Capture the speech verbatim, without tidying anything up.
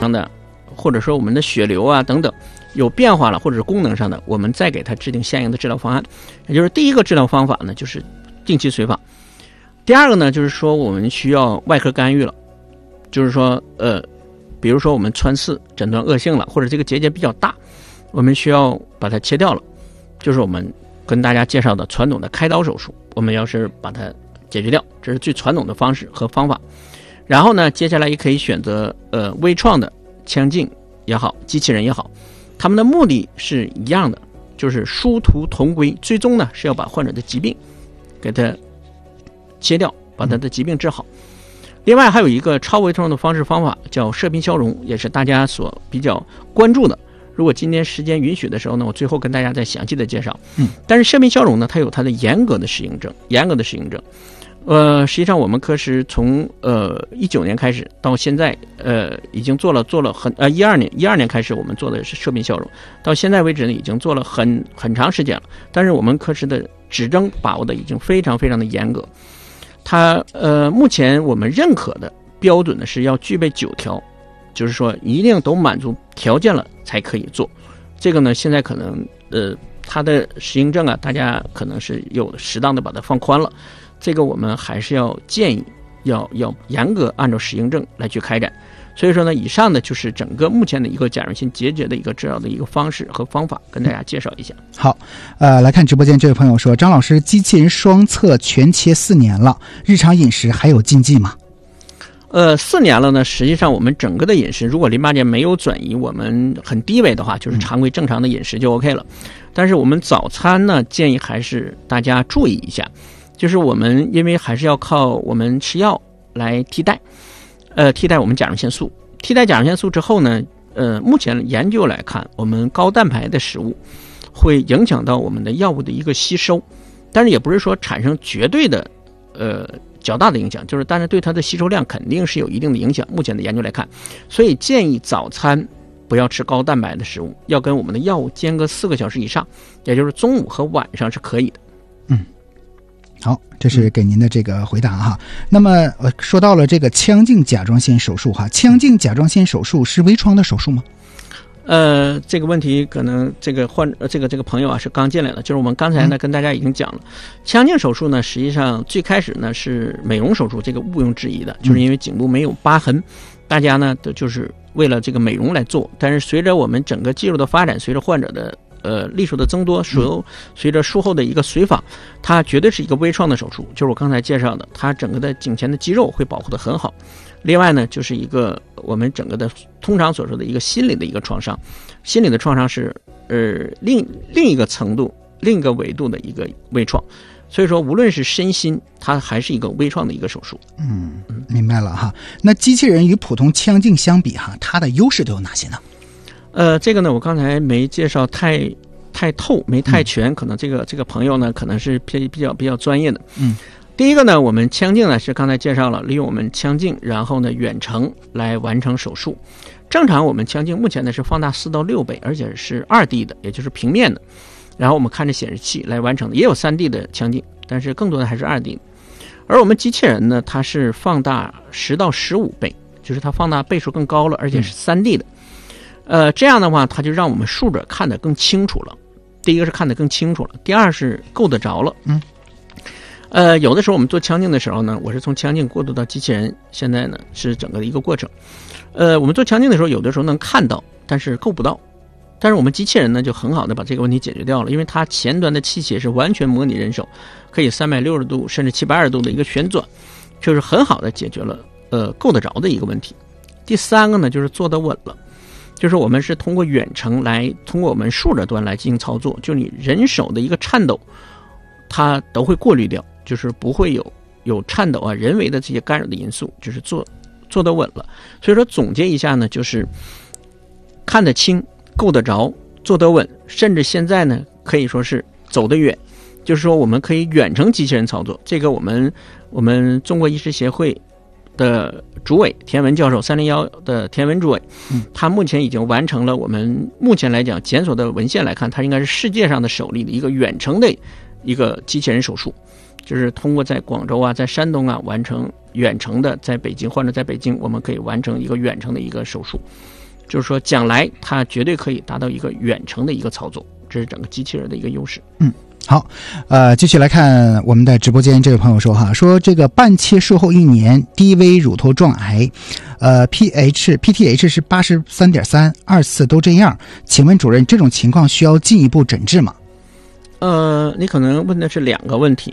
上的，或者说我们的血流啊等等有变化了，或者是功能上的，我们再给他制定相应的治疗方案。也就是第一个治疗方法呢，就是定期随访。第二个呢，就是说我们需要外科干预了，就是说呃，比如说我们穿刺诊断恶性了，或者这个结节比较大，我们需要把它切掉了，就是我们跟大家介绍的传统的开刀手术，我们要是把它解决掉，这是最传统的方式和方法。然后呢，接下来也可以选择呃微创的腔镜也好，机器人也好，他们的目的是一样的，就是殊途同归，最终呢是要把患者的疾病给它切掉，把他的疾病治好。另外还有一个超微创的方式方法叫射频消融，也是大家所比较关注的。如果今天时间允许的时候呢，我最后跟大家再详细的介绍。嗯，但是射频消融呢，它有它的严格的适应症，严格的适应症。呃，实际上我们科室从呃一九年开始到现在，呃，已经做了做了很呃一二年一二年开始我们做的是射频消融，到现在为止呢，已经做了很很长时间了。但是我们科室的指征把握的已经非常非常的严格。它呃目前我们认可的标准呢是要具备九条，就是说一定都满足条件了才可以做。这个呢，现在可能呃它的适应症啊，大家可能是有适当的把它放宽了。这个我们还是要建议要要严格按照适应症来去开展。所以说呢，以上的就是整个目前的一个甲状腺结节的一个治疗的一个方式和方法，跟大家介绍一下。 好，呃，来看直播间这位朋友说，张老师，机器人双侧全切四年了，日常饮食还有禁忌吗？ 呃，四年了呢，实际上我们整个的饮食，如果淋巴结没有转移，我们很低位的话，就是常规正常的饮食就 OK 了。但是我们早餐呢，建议还是大家注意一下。就是我们因为还是要靠我们吃药来替代，呃，替代我们甲状腺素。替代甲状腺素之后呢，呃，目前研究来看，我们高蛋白的食物会影响到我们的药物的一个吸收，但是也不是说产生绝对的呃较大的影响，就是但是对它的吸收量肯定是有一定的影响。目前的研究来看，所以建议早餐不要吃高蛋白的食物，要跟我们的药物间隔四个小时以上，也就是中午和晚上是可以的。 嗯。好，这是给您的这个回答哈。那么呃，说到了这个腔镜甲状腺手术哈，腔镜甲状腺手术是微创的手术吗？ 呃，这个问题可能这个患这个这个朋友啊是刚进来的，就是我们刚才呢跟大家已经讲了，腔镜手术呢实际上最开始呢是美容手术，这个毋庸置疑的，就是因为颈部没有疤痕，大家呢都就是为了这个美容来做。但是随着我们整个技术的发展，随着患者的呃，例数的增多，随随着术后的一个随访，它绝对是一个微创的手术，就是我刚才介绍的，它整个的颈前的肌肉会保护得很好。另外呢，就是一个我们整个的通常所说的一个心理的一个创伤，心理的创伤是呃另另一个程度、另一个维度的一个微创。所以说，无论是身心，它还是一个微创的一个手术。 嗯，明白了哈。那机器人与普通腔镜相比哈，它的优势都有哪些呢？ 呃，这个呢，我刚才没介绍太太透，没太全，可能这个这个朋友呢，可能是比比较比较专业的。嗯，第一个呢，我们腔镜呢是刚才介绍了，利用我们腔镜，然后呢远程来完成手术。正常我们腔镜目前呢是放大四到六倍，而且是二 D 的，也就是平面的。然后我们看着显示器来完成的，也有三 D 的腔镜，但是更多的还是二 D 的。而我们机器人呢，它是放大十到十五倍，就是它放大倍数更高了，而且是三 D 的。呃，这样的话，它就让我们术者看得更清楚了。第一个是看得更清楚了，第二是够得着了。嗯，呃，有的时候我们做腔镜的时候呢，我是从腔镜过渡到机器人，现在呢是整个的一个过程。呃，我们做腔镜的时候，有的时候能看到，但是够不到。但是我们机器人呢，就很好的把这个问题解决掉了，因为它前端的器械是完全模拟人手，可以三百六十度甚至七百二十度的一个旋转，就是很好的解决了呃够得着的一个问题。第三个呢，就是做得稳了。就是我们是通过远程来，通过我们术者端来进行操作，就你人手的一个颤抖，它都会过滤掉，就是不会有有颤抖啊、人为的这些干扰的因素，就是做做得稳了。所以说总结一下呢，就是看得清、够得着、做得稳，甚至现在呢可以说是走得远，就是说我们可以远程机器人操作。这个我们我们中国医师协会的主委田文教授，三零幺的田文主委，嗯，他目前已经完成了我们目前来讲检索的文献来看，他应该是世界上的首例的一个远程的一个机器人手术， 就是通过在广州啊，在山东啊完成远程的，在北京患者在北京，我们可以完成一个远程的一个手术，就是说将来它绝对可以达到一个远程的一个操作，这是整个机器人的一个优势。 嗯。好，呃，继续来看我们的直播间，这位朋友说哈，说这个半切术后一年低危乳头状癌，呃 ，pH P T H 是八十三点三，二次都这样，请问主任，这种情况需要进一步诊治吗？ 呃，你可能问的是两个问题，